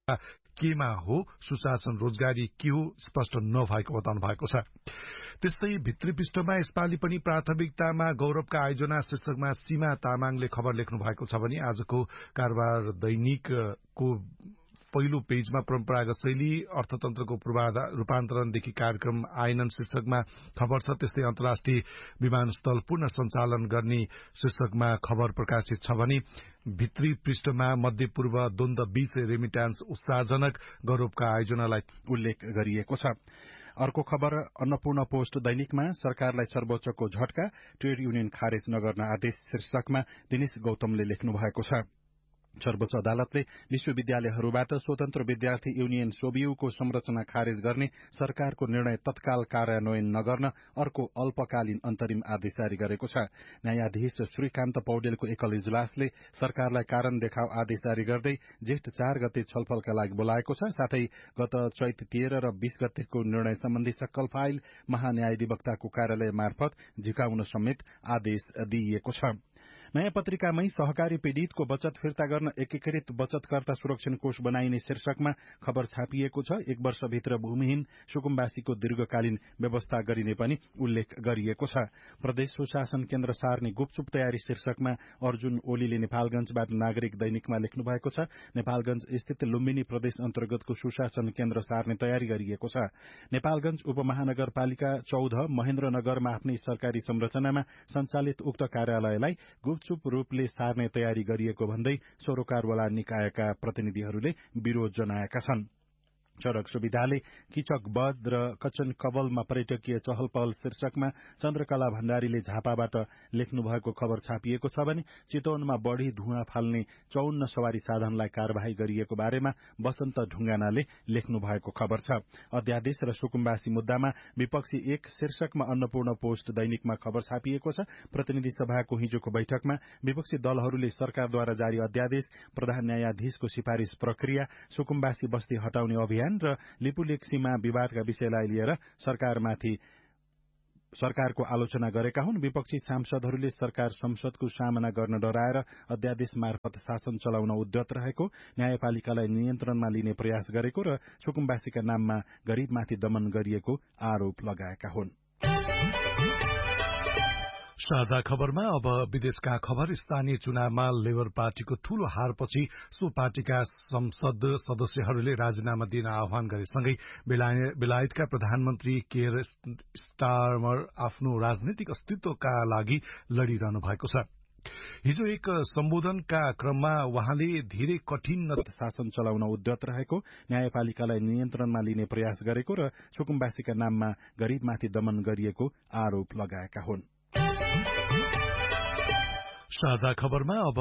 केमा हो, सुशासन रोजगारी के हो स्पष्ट नभएको बताउनु भएको छ। त्यस्तै भित्री पृष्ठमा यसपालि पनि प्राथमिकतामा गौरवका आयोजना शीर्षकमा सीमा तामाङले खबर लेख्नु भएको छ भने आजको कारोबार दैनिकको पहिलो पेजमा परम्परागत शैली अर्थतन्त्रको रूपान्तरणदेखि कार्यक्रम आएनन् शीर्षकमा खबर छ। त्यस्तै अन्तर्राष्ट्रिय विमानस्थल पुनः सञ्चालन गर्ने शीर्षकमा खबर प्रकाशित छ भने भित्री पृष्ठमा मध्यपूर्व द्वन्द बीच रेमिट्यान्स उत्साहजनक गौरवका आयोजनालाई उल्लेख गरिएको छ। अर्को खबर अन्नपूर्ण पोस्ट दैनिकमा सरकारलाई सर्वोच्चको झट्का, ट्रेड युनियन खारेज नगर्न आदेश शीर्षकमा दिनेश गौतमले लेख्नु भएको छ। सर्वोच्च अदालतले विश्वविद्यालयहरूबाट स्वतन्त्र विद्यार्थी युनियन सोबियुको संरचना खारेज गर्ने सरकारको निर्णय तत्काल कार्यान्वयन नगर्न अर्को अल्पकालीन अन्तरिम आदेश जारी गरेको छ। न्यायाधीश श्रीकान्त पौडेलको एकल इजलासले सरकारलाई कारण देखाउ आदेश जारी गर्दै जेठ 4 गते छलफलका लागि बोलाएको छ। साथै गत चैत 13 र 20 गतेको निर्णय सम्बन्धी सक्कल फाइल महान्यायाधिवक्ताको कार्यालय मार्फत झिकाउन समेत आदेश दिइएको छ। नयाँ पत्रिकामै सहकारी पीड़ितको बचत फिर्ता गर्न एकीकृत बचतकर्ता सुरक्षण कोष बनाइने शीर्षकमा खबर छापिएको छ। 1 वर्षभित्र भूमिहीन सुकुम्बासीको दीर्घकालीन व्यवस्था गरिने पनि उल्लेख गरिएको छ। प्रदेश सुशासन केन्द्र सार्ने गुपचुप तयारी शीर्षकमा अर्जुन ओलीले नेपालगंजबाट नागरिक दैनिकमा लेख्नु भएको छ। नेपालगंज स्थित लुम्बिनी प्रदेश अन्तर्गतको सुशासन केन्द्र सार्ने तयारी गरिएको छ। नेपालगंज उपमहानगरपालिका 14 महेन्द्रनगरमा आफ्नै सरकारी संरचनामा सञ्चालित उक्त कार्यालयलाई गुपचुप रूपले सार्ने तयारी गरिएको भन्दै सरोकारवाला निकायका प्रतिनिधिहरूले विरोध जनाएका छन्। सड़क सुविधाले किचक बध र कचन कवलमा पर्यटकीय चहल पहल शीर्षकमा चन्द्रकला भण्डारीले झापाबाट लेख्नु भएको खबर छापिएको छ भने चितवनमा बढ़ी धुवाँ फाल्ने 54 सवारी साधनलाई कार्यवाही गरिएको बारेमा वसन्त ढुंगानाले लेख्नु भएको खबर छ। अध्यादेश र सुकुम्बासी मुद्दामा विपक्षी 1 शीर्षकमा अन्नपूर्ण पोस्ट दैनिकमा खबर छापिएको छ। प्रतिनिधि सभाको हिजोको बैठकमा विपक्षी दलहरूले सरकारद्वारा जारी अध्यादेश, प्रधान न्यायाधीशको सिफारिश प्रक्रिया, सुकुम्बासी बस्ती हटाउने अभियान र लिपुलेक सीमा विवादका विषयलाई लिएर सरकारको आलोचना गरेका हुन्। विपक्षी सांसदहरूले सरकार संसदको सामना गर्न डराएर अध्यादेश मार्फत शासन चलाउन उद्यत रहेको, न्यायपालिकालाई नियन्त्रणमा लिने प्रयास गरेको र सुकुम्बासीका नाममा गरीबमाथि दमन गरिएको आरोप लगाएका हुन्। साझा खबरमा अब विदेशका खबर। स्थानीय चुनावमा लेबर पार्टीको ठूलो हारपछि सो पार्टीका संसद सदस्यहरूले राजीनामा दिन आह्वान गरेसँगै बेलायतका प्रधानमन्त्री केयर स्टारमर आफ्नो राजनैतिक अस्तित्वका लागि लड़िरहनु भएको छ। हिजो एक सम्बोधनका क्रममा वहाँले धेरै कठिन शासन चलाउन उद्यत रहेको, न्यायपालिकालाई नियन्त्रणमा लिने प्रयास गरेको र सुकुम्बासीका नाममा गरीबमाथि दमन गरिएको आरोप लगाएका हुन्। साझा खबरमा अब